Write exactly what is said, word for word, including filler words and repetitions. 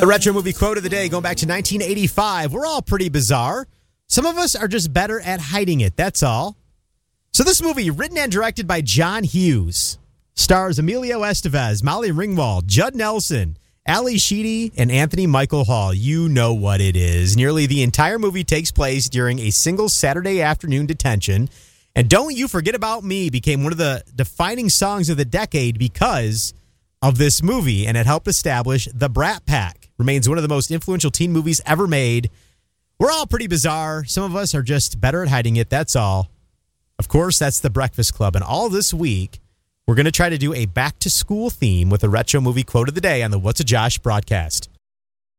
The retro movie quote of the day, going back to nineteen eighty-five. We're all pretty bizarre. Some of us are just better at hiding it, that's all. So this movie, written and directed by John Hughes, stars Emilio Estevez, Molly Ringwald, Judd Nelson, Ali Sheedy, and Anthony Michael Hall. You know what it is. Nearly the entire movie takes place during a single Saturday afternoon detention. And Don't You Forget About Me became one of the defining songs of the decade because of this movie, and it helped establish The Brat Pack. Remains one of the most influential teen movies ever made. We're all pretty bizarre. Some of us are just better at hiding it, that's all. Of course, that's The Breakfast Club. And all this week, we're going to try to do a back-to-school theme with a retro movie quote of the day on the What's a Josh broadcast.